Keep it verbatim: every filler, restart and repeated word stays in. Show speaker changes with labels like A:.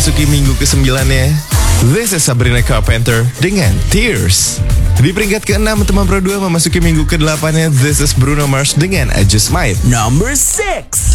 A: memasuki minggu kesembilannya. This is Sabrina Carpenter dengan Tears. Di peringkat keenam, teman Pro dua memasuki minggu kedelapannya. This is Bruno Mars dengan I Just Might.
B: Number six.